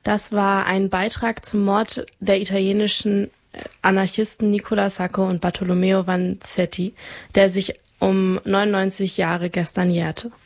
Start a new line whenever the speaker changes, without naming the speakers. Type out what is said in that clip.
Das war ein Beitrag zum Mord der italienischen Anarchisten Nicola Sacco und Bartolomeo Vanzetti, der sich um 99 Jahre gestern jährte.